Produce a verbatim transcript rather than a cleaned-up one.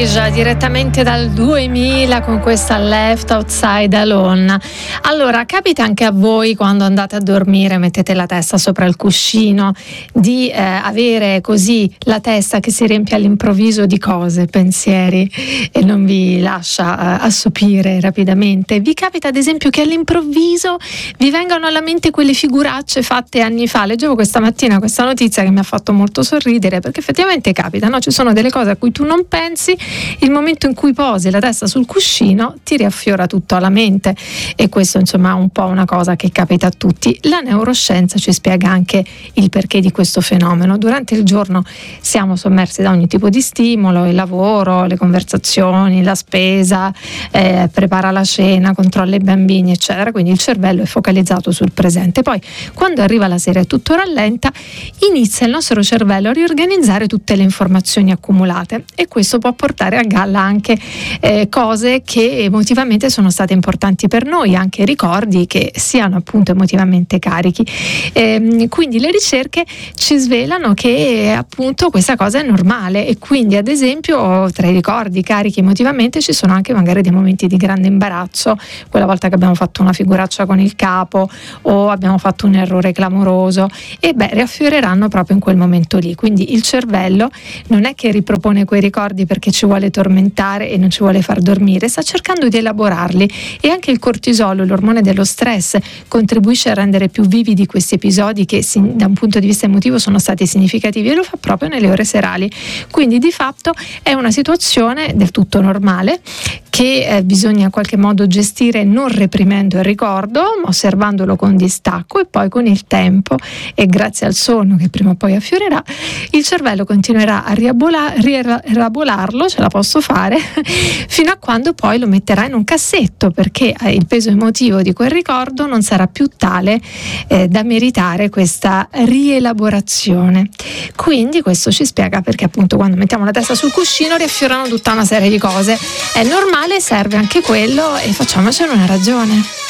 Asia direttamente dal duemila con questa Left Outside Alone. Allora, capita anche a voi quando andate a dormire, mettete la testa sopra il cuscino, di eh, avere così la testa che si riempie all'improvviso di cose, pensieri, e non vi lascia eh, assopire rapidamente? Vi capita ad esempio che all'improvviso vi vengano alla mente quelle figuracce fatte anni fa? Leggevo questa mattina questa notizia che mi ha fatto molto sorridere, perché effettivamente capita, no? Ci sono delle cose a cui tu non pensi, il momento in cui posi la testa sul cuscino ti riaffiora tutto alla mente, e questo insomma è un po' una cosa che capita a tutti. La neuroscienza ci spiega anche il perché di questo fenomeno. Durante il giorno siamo sommersi da ogni tipo di stimolo, il lavoro, le conversazioni, la spesa, eh, prepara la cena, controlla i bambini eccetera, quindi il cervello è focalizzato sul presente. Poi quando arriva la sera e tutto rallenta, inizia il nostro cervello a riorganizzare tutte le informazioni accumulate, e questo può portare a galla anche eh, cose che emotivamente sono state importanti per noi, anche ricordi che siano appunto emotivamente carichi. E, quindi le ricerche ci svelano che appunto questa cosa è normale, e quindi ad esempio tra i ricordi carichi emotivamente ci sono anche magari dei momenti di grande imbarazzo, quella volta che abbiamo fatto una figuraccia con il capo o abbiamo fatto un errore clamoroso, e beh, riaffioreranno proprio in quel momento lì. Quindi il cervello non è che ripropone quei ricordi perché ci vuole tormentare e non ci vuole far dormire, sta cercando di elaborarli, e anche il cortisolo, l'ormone dello stress, contribuisce a rendere più vividi questi episodi che da un punto di vista emotivo sono stati significativi, e lo fa proprio nelle ore serali. Quindi di fatto è una situazione del tutto normale che eh, bisogna in qualche modo gestire non reprimendo il ricordo, ma osservandolo con distacco, e poi con il tempo e grazie al sonno che prima o poi affiorerà, il cervello continuerà a riabola- rielaborarlo, ce la posso fare, fino a quando poi lo metterà in un cassetto, perché eh, il peso emotivo di quel ricordo non sarà più tale eh, da meritare questa rielaborazione. Quindi questo ci spiega perché appunto quando mettiamo la testa sul cuscino riaffiorano tutta una serie di cose. È normale, serve anche quello, e facciamocene una ragione.